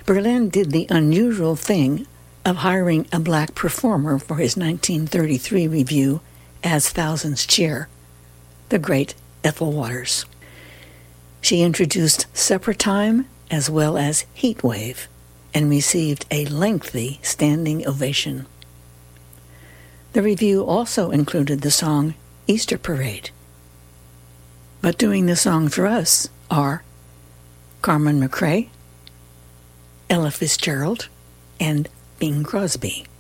Berlin did the unusual thing of hiring a black performer for his 1933 review as Thousands Cheer, the great Ethel Waters. She introduced Supper Time as well as Heat Wave and received a lengthy standing ovation. The review also included the song Easter Parade. But doing the song for us are Carmen McRae, Ella Fitzgerald, and Bing Crosby.